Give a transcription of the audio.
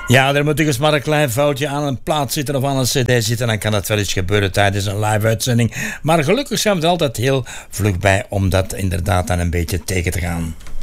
Ja, er moet dus maar een klein foutje aan een plaat zitten of aan een cd zitten. Dan kan dat wel eens gebeuren tijdens een live-uitzending. Maar gelukkig zijn we er altijd heel vlug bij om dat inderdaad dan een beetje tegen te gaan.